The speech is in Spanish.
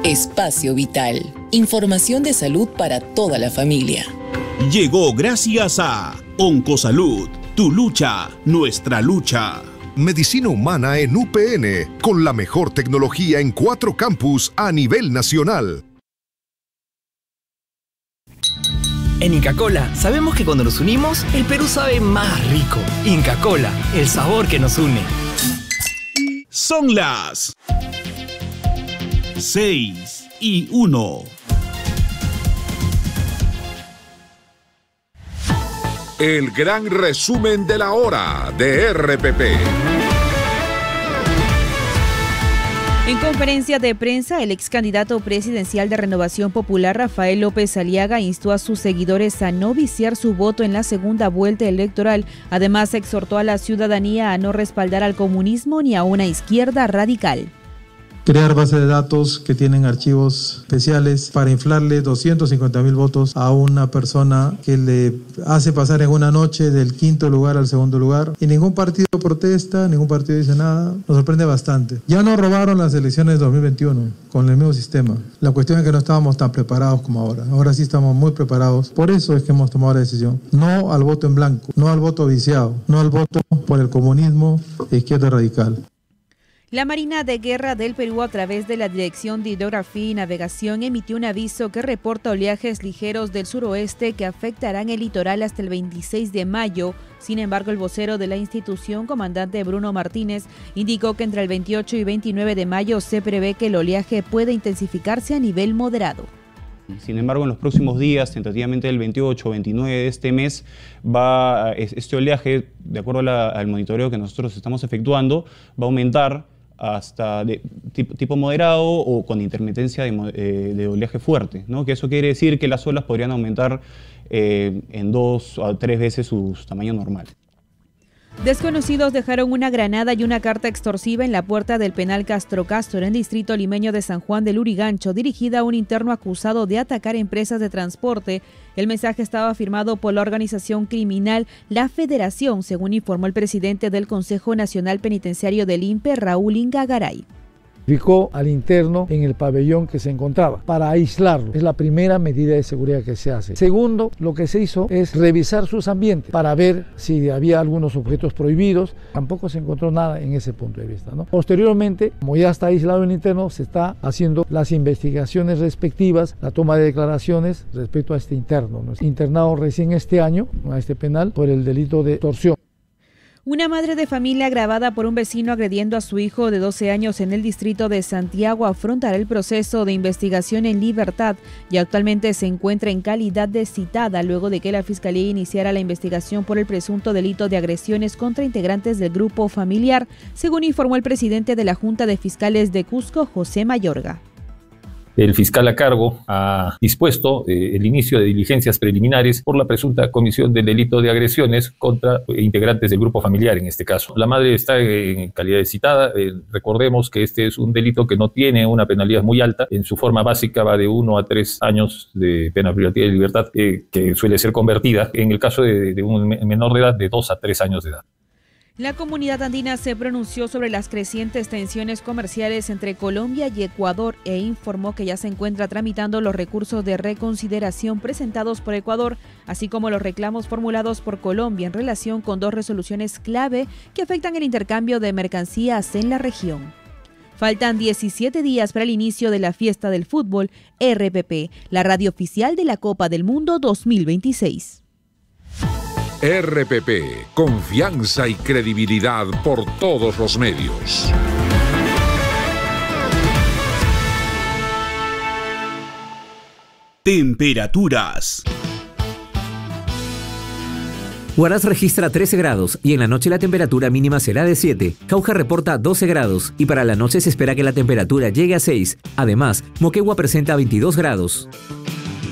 Espacio Vital. Información de salud para toda la familia. Llegó gracias a Oncosalud. Tu lucha, nuestra lucha. Medicina humana en UPN, con la mejor tecnología en 4 campus a nivel nacional. En Inca Kola sabemos que cuando nos unimos, el Perú sabe más rico. Inca Kola, el sabor que nos une. Son las 6:01. El gran resumen de la hora de RPP. En conferencia de prensa, el ex candidato presidencial de Renovación Popular, Rafael López Aliaga, instó a sus seguidores a no viciar su voto en la segunda vuelta electoral. Además, exhortó a la ciudadanía a no respaldar al comunismo ni a una izquierda radical. Crear bases de datos que tienen archivos especiales para inflarle 250.000 votos a una persona que le hace pasar en una noche del 5º lugar al 2º lugar. Y ningún partido protesta, ningún partido dice nada. Nos sorprende bastante. Ya nos robaron las elecciones de 2021 con el mismo sistema. La cuestión es que no estábamos tan preparados como ahora. Ahora sí estamos muy preparados. Por eso es que hemos tomado la decisión. No al voto en blanco, no al voto viciado, no al voto por el comunismo e izquierda radical. La Marina de Guerra del Perú, a través de la Dirección de Hidrografía y Navegación, emitió un aviso que reporta oleajes ligeros del suroeste que afectarán el litoral hasta el 26 de mayo. Sin embargo, el vocero de la institución, comandante Bruno Martínez, indicó que entre el 28 y 29 de mayo se prevé que el oleaje puede intensificarse a nivel moderado. Sin embargo, en los próximos días, tentativamente el 28 o 29 de este mes, este oleaje, de acuerdo al monitoreo que nosotros estamos efectuando, va a aumentar hasta de tipo moderado o con intermitencia de oleaje fuerte, ¿no? Que eso quiere decir que las olas podrían aumentar en 2 a 3 veces su tamaño normal. Desconocidos dejaron una granada y una carta extorsiva en la puerta del penal Castro Castro, en el distrito limeño de San Juan del Lurigancho, dirigida a un interno acusado de atacar empresas de transporte. El mensaje estaba firmado por la organización criminal La Federación, según informó el presidente del Consejo Nacional Penitenciario del INPE, Raúl Ingagaray. Ubicó al interno en el pabellón que se encontraba para aislarlo. Es la primera medida de seguridad que se hace. Segundo, lo que se hizo es revisar sus ambientes para ver si había algunos objetos prohibidos. Tampoco se encontró nada en ese punto de vista, ¿no? Posteriormente, como ya está aislado el interno, se está haciendo las investigaciones respectivas, la toma de declaraciones respecto a este interno, ¿no? Internado recién este año a este penal por el delito de extorsión. Una madre de familia agravada por un vecino agrediendo a su hijo de 12 años en el distrito de Santiago afrontará el proceso de investigación en libertad y actualmente se encuentra en calidad de citada luego de que la Fiscalía iniciara la investigación por el presunto delito de agresiones contra integrantes del grupo familiar, según informó el presidente de la Junta de Fiscales de Cusco, José Mayorga. El fiscal a cargo ha dispuesto el inicio de diligencias preliminares por la presunta comisión del delito de agresiones contra integrantes del grupo familiar en este caso. La madre está en calidad de citada. Recordemos que este es un delito que no tiene una penalidad muy alta. En su forma básica va de 1 a 3 años de pena privativa de libertad que suele ser convertida en el caso de un menor de edad de 2 a 3 años de edad. La comunidad andina se pronunció sobre las crecientes tensiones comerciales entre Colombia y Ecuador e informó que ya se encuentra tramitando los recursos de reconsideración presentados por Ecuador, así como los reclamos formulados por Colombia en relación con 2 resoluciones clave que afectan el intercambio de mercancías en la región. Faltan 17 días para el inicio de la fiesta del fútbol. RPP, la radio oficial de la Copa del Mundo 2026. RPP, confianza y credibilidad por todos los medios. Temperaturas. Huaraz registra 13 grados y en la noche la temperatura mínima será de 7. Jauja reporta 12 grados y para la noche se espera que la temperatura llegue a 6. Además, Moquegua presenta 22 grados.